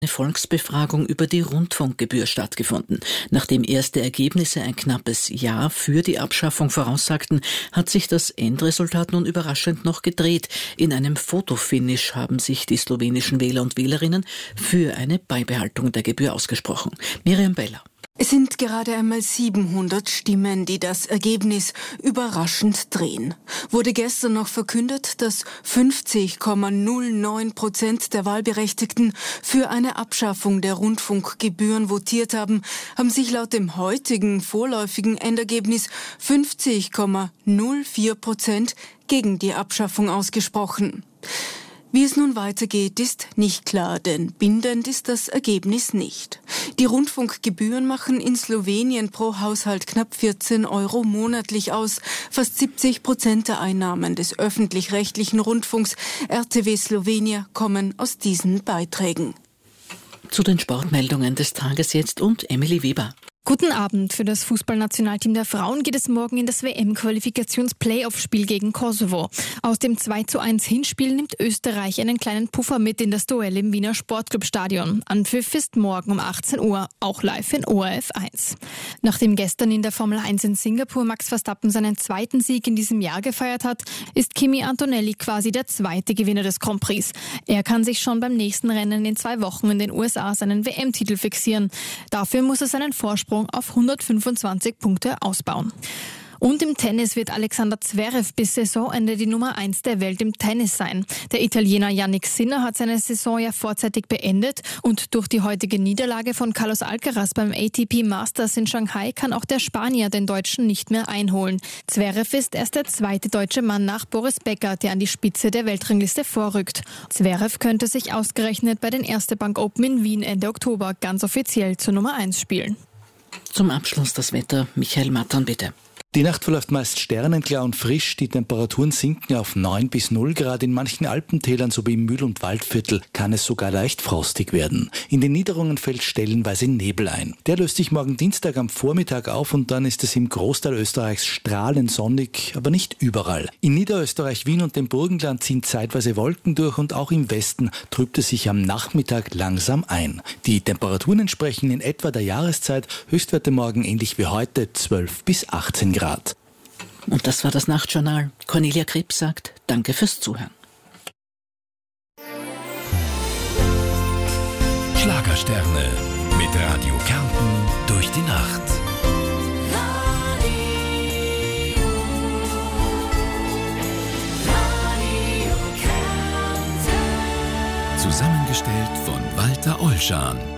Eine Volksbefragung über die Rundfunkgebühr stattgefunden. Nachdem erste Ergebnisse ein knappes Ja für die Abschaffung voraussagten, hat sich das Endresultat nun überraschend noch gedreht. In einem Fotofinish haben sich die slowenischen Wähler und Wählerinnen für eine Beibehaltung der Gebühr ausgesprochen. Miriam Beller. Es sind gerade einmal 700 Stimmen, die das Ergebnis überraschend drehen. Wurde gestern noch verkündet, dass 50,09% der Wahlberechtigten für eine Abschaffung der Rundfunkgebühren votiert haben, haben sich laut dem heutigen vorläufigen Endergebnis 50,04% gegen die Abschaffung ausgesprochen. Wie es nun weitergeht, ist nicht klar, denn bindend ist das Ergebnis nicht. Die Rundfunkgebühren machen in Slowenien pro Haushalt knapp 14 Euro monatlich aus. Fast 70% der Einnahmen des öffentlich-rechtlichen Rundfunks RTW Slovenia kommen aus diesen Beiträgen. Zu den Sportmeldungen des Tages jetzt und Emily Weber. Guten Abend. Für das Fußballnationalteam der Frauen geht es morgen in das WM-Qualifikations-Playoff-Spiel gegen Kosovo. Aus dem 2:1 Hinspiel nimmt Österreich einen kleinen Puffer mit in das Duell im Wiener Sportclubstadion. Anpfiff ist morgen um 18 Uhr, auch live in ORF 1. Nachdem gestern in der Formel 1 in Singapur Max Verstappen seinen zweiten Sieg in diesem Jahr gefeiert hat, ist Kimi Antonelli quasi der zweite Gewinner des Grand Prix. Er kann sich schon beim nächsten Rennen in 2 Wochen in den USA seinen WM-Titel fixieren. Dafür muss er seinen Vorsprung auf 125 Punkte ausbauen. Und im Tennis wird Alexander Zverev bis Saisonende die Nummer 1 der Welt im Tennis sein. Der Italiener Jannik Sinner hat seine Saison ja vorzeitig beendet und durch die heutige Niederlage von Carlos Alcaraz beim ATP Masters in Shanghai kann auch der Spanier den Deutschen nicht mehr einholen. Zverev ist erst der zweite deutsche Mann nach Boris Becker, der an die Spitze der Weltrangliste vorrückt. Zverev könnte sich ausgerechnet bei den Erste Bank Open in Wien Ende Oktober ganz offiziell zur Nummer 1 spielen. Zum Abschluss das Wetter. Michael Mattern, bitte. Die Nacht verläuft meist sternenklar und frisch. Die Temperaturen sinken auf 9 bis 0 Grad. In manchen Alpentälern sowie im Mühl- und Waldviertel kann es sogar leicht frostig werden. In den Niederungen fällt stellenweise Nebel ein. Der löst sich morgen Dienstag am Vormittag auf und dann ist es im Großteil Österreichs strahlend sonnig, aber nicht überall. In Niederösterreich, Wien und dem Burgenland ziehen zeitweise Wolken durch und auch im Westen trübt es sich am Nachmittag langsam ein. Die Temperaturen entsprechen in etwa der Jahreszeit. Höchstwerte morgen ähnlich wie heute 12 bis 18 Grad. Und das war das Nachtjournal. Cornelia Krebs sagt Danke fürs Zuhören. Schlagersterne mit Radio Kärnten durch die Nacht. Radio Kärnten. Zusammengestellt von Walter Olschan.